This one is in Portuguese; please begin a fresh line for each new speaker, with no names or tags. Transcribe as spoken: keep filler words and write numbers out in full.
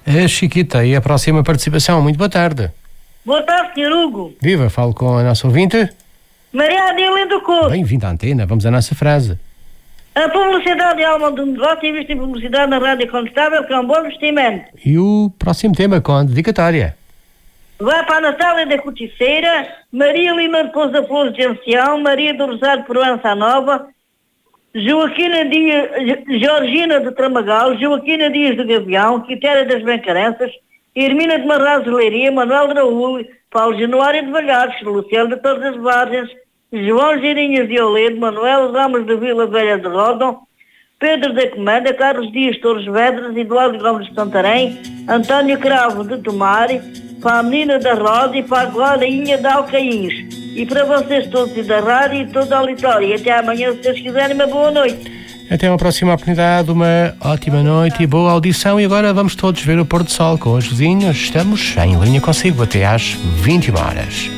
A Chiquita e a próxima participação. Muito boa tarde.
Boa tarde, senhor Hugo.
Viva, falo com a nossa ouvinte.
Maria Adélia do Couto.
Bem-vindo à antena, vamos à nossa frase.
A publicidade é alma do negócio e investe em publicidade na rádio contestável, que é um bom investimento.
E o próximo tema com a dedicatória.
Vai para a Natália da Corticeira, Maria Lima de Pousa Flores de Ancião, Maria do Rosário de Proença Nova, Joaquina Dias, Georgina de Tramagal, Joaquina Dias de Gavião, Quitéria das Bencarenças, Hermina de Marraz de Leiria, Manuel de Raul, Paulo Januário de Valhares, Luciano de Torres das Vargens, João Girinhas de Oledo, Manuel Ramos de Vila Velha de Rodão, Pedro da Comenda, Carlos Dias Torres Vedras, Eduardo Gomes de Santarém, António Cravo de Tomar, para a Menina da Rosa e para a Glorinha de Alcaíns. E para vocês todos e da rádio e toda a auditória. E até amanhã, se Deus quiserem, uma boa noite.
Até uma próxima oportunidade, uma ótima noite e boa audição. E agora vamos todos ver o pôr do sol com os vizinhos. Estamos em linha consigo até às vinte e uma horas.